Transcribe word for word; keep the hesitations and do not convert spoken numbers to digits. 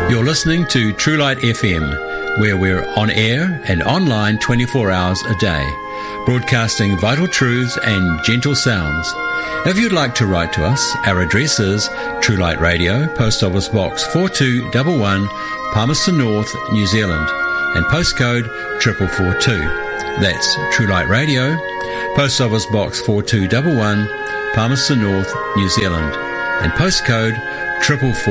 You're listening to True Light F M, where we're on air and online twenty-four hours a day, broadcasting vital truths and gentle sounds. If you'd like to write to us, our address is True Light Radio, Post Office Box four two one one, Palmerston North, New Zealand, and postcode triple four two. That's True Light Radio, Post Office Box four two one one, Palmerston North, New Zealand, and postcode triple four.